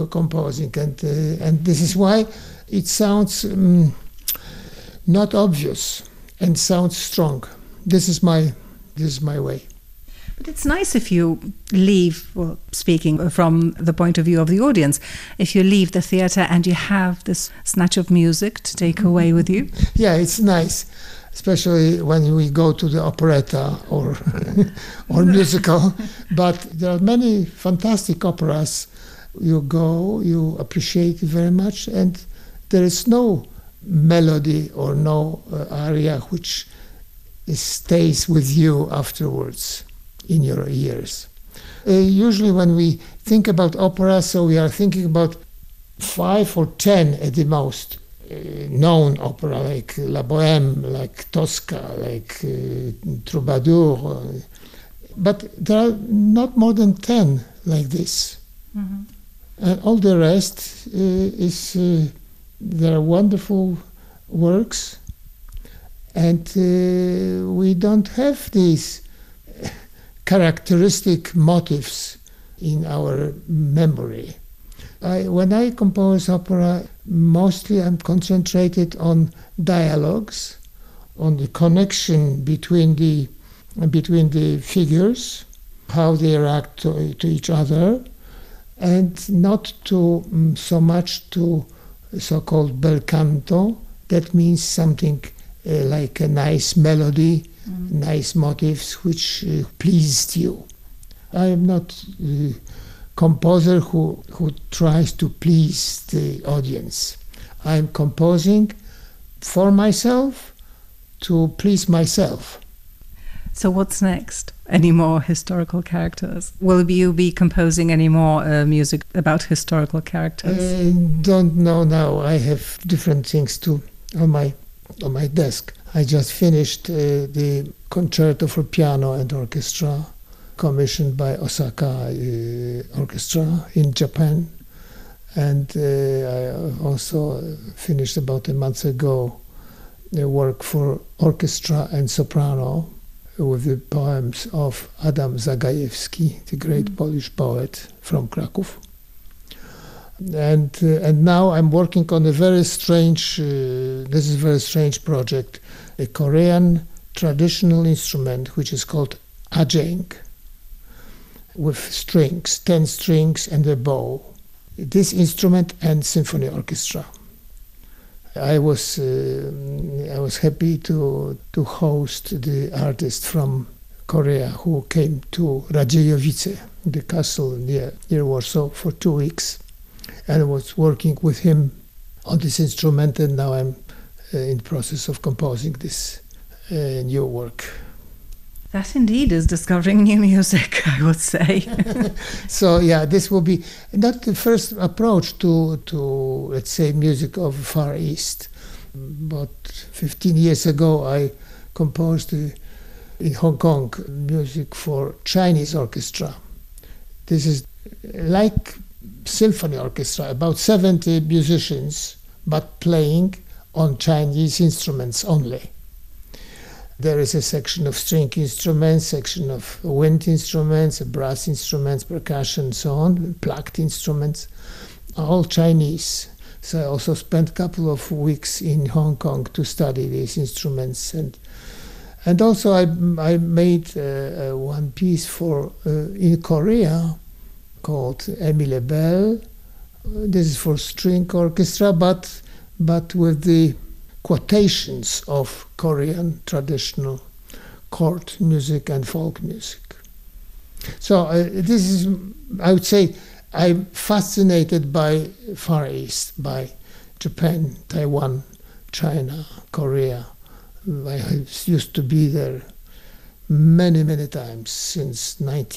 composing, and this is why it sounds not obvious and sounds strong. This is my way. But it's nice if you leave, well, speaking from the point of view of the audience, if you leave the theatre and you have this snatch of music to take away with you. Yeah, it's nice, especially when we go to the operetta or musical. But there are many fantastic operas. You go, you appreciate it very much, and there is no melody or no aria which stays with you afterwards in your ears. Usually when we think about opera, so we are thinking about 5 or 10 at the most known opera, like La Bohème, like Tosca, like Troubadour. But there are not more than 10 like this. Mm-hmm. And all the rest there are wonderful works, and we don't have these characteristic motifs in our memory. When I compose opera, mostly I'm concentrated on dialogues, on the connection between the figures, how they react to each other, and not to so much to so-called bel canto. That means something like a nice melody, nice motifs which pleased you. I am not a composer who tries to please the audience. I am composing for myself to please myself. So what's next? Any more historical characters? Will you be composing any more music about historical characters? I don't know now. I have different things on my desk. I just finished the concerto for piano and orchestra commissioned by Osaka Orchestra in Japan. And I also finished about a month ago a work for orchestra and soprano with the poems of Adam Zagajewski, the great Polish poet from Kraków. And now I'm working on a very strange, this is a very strange project, a Korean traditional instrument which is called ajeng, with strings, 10 strings and a bow. This instrument and symphony orchestra. I was happy to host the artist from Korea who came to Radziejowice, the castle near Warsaw, for 2 weeks, and I was working with him on this instrument, and now I'm in the process of composing this new work. That indeed is discovering new music, I would say. So yeah, this will be not the first approach to let's say music of Far East. But 15 years ago I composed in Hong Kong music for Chinese orchestra. This is like symphony orchestra, about 70 musicians, but playing on Chinese instruments only. There is a section of string instruments, section of wind instruments, brass instruments, percussion, and so on, plucked instruments, all Chinese. So I also spent a couple of weeks in Hong Kong to study these instruments, and also I made one piece for in Korea called Émile Bell. This is for string orchestra, but with the quotations of Korean traditional court music and folk music. So this is, I would say, I'm fascinated by Far East, by Japan, Taiwan, China, Korea. I used to be there many, many times since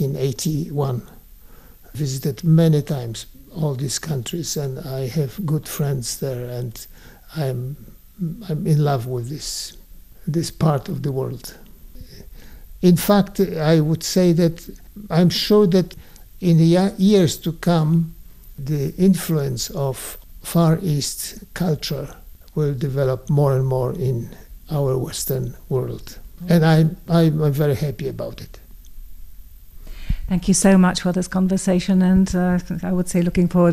1981. I visited many times all these countries, and I have good friends there, and I'm in love with this part of the world. In fact, I would say that I'm sure that in the years to come, the influence of Far East culture will develop more and more in our Western world. And I'm very happy about it. Thank you so much for this conversation, and I would say looking forward